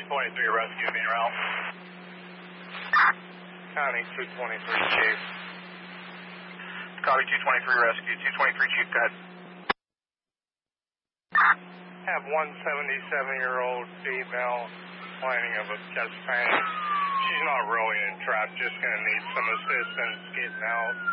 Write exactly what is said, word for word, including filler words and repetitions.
twenty-three rescue being around. County two twenty-three, Chief. Copy two twenty-three rescue, two twenty-three Chief, go ahead. Have one seventy-seven-year-old female complaining of a chest pain. She's not really in trap, just going to need some assistance getting out.